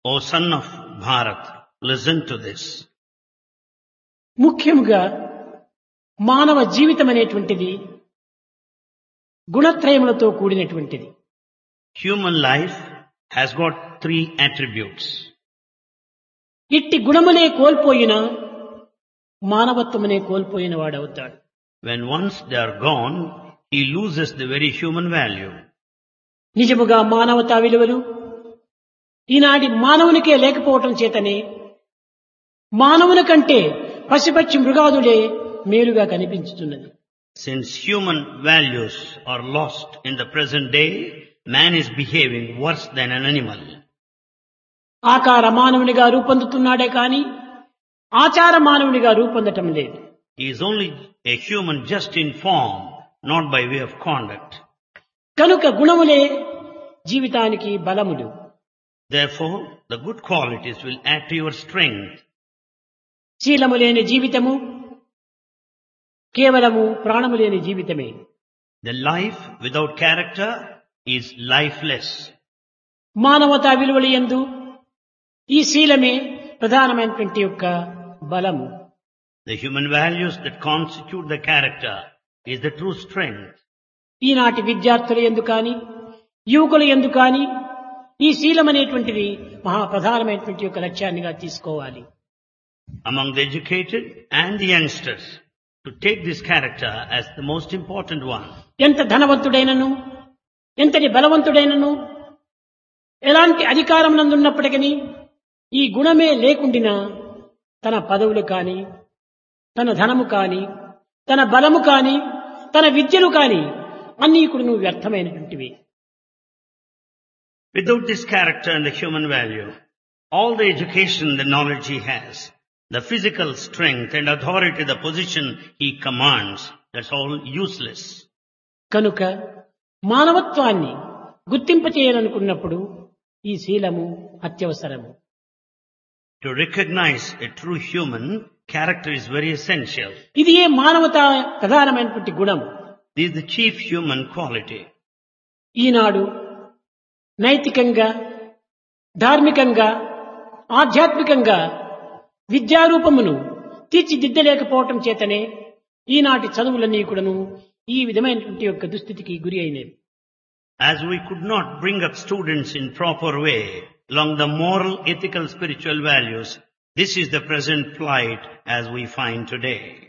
O son of Bharat, listen to this. ముఖ్యముగా మానవ జీవితం అనేటువంటిది గుణత్రయములతో కూడినటువంటిది. Human life has got three attributes. ఇట్టి గుణములే కోల్పోయిన మానవత్వమునే కోల్పోయిన వాడవుతాడు. When once they are gone, he loses the very human value. నిజముగా మానవతా విలువలు ఈనాటి మానవునికే లేకపోవటం చేతనే మానవుని కంటే పశుపక్షి మృగాదులే మేలుగా కనిపించుతున్నది. Since human values are lost in the present day, man is behaving worse than an animal. ఆకార మానవునిగా రూపొందుతున్నాడే కాని ఆచార మానవునిగా రూపొందటం లేదు. He is only a human just in form, not by way of conduct. కనుక గుణములే జీవితానికి బలములు. Therefore, the good qualities will add to your strength. శీలము లేని జీవితము కేవలము ప్రాణము లేని జీవితమే. The life without character is lifeless. మానవతా విలువల యందు ఈ శీలమే ప్రధానమైనటువంటి యొక్క బలము. The human values that constitute the character is the true strength. ఈనాటి విద్యార్థుల యందు కాని యువకుల యందు కాని ఈ శీలం అనేటువంటిది మహా ప్రధానమైనటువంటి యొక్క లక్ష్యాన్నిగా తీసుకోవాలి. Among the educated and the youngsters, to take this character as the most important one. ఎంత ధనవంతుడైనను ఎంతటి బలవంతుడైనను ఎలాంటి అధికారం నందున్నప్పటికీ ఈ గుణమే లేకుండినా తన పదవులు కాని తన ధనము కాని తన బలము కాని తన విద్యలు కాని అన్నీ కూడా వ్యర్థమైనటువంటివి. Without this character and the human value, all the education, the knowledge he has, the physical strength and authority, the position he commands, that's all useless. కనుక మానవత్వాన్ని గుర్తింపచేయాలనుకున్నప్పుడు ఈ శీలము అత్యవసరము. To recognize a true human, character is very essential. ఇది ఏ మానవత ప్రధానమైనటువంటి గుణం. This is the chief human quality. ఈనాడు నైతికంగా ధార్మికంగా ఆధ్యాత్మికంగా విద్యారూపమును తీర్చిదిద్దలేకపోవటం చేతనే ఈనాటి చదువులన్నీ కూడాను ఈ విధమైనటువంటి యొక్క దుస్థితికి గురి అయినవి. As we could not bring up students in proper way along the moral, ethical, spiritual values, this is the present plight as we find today.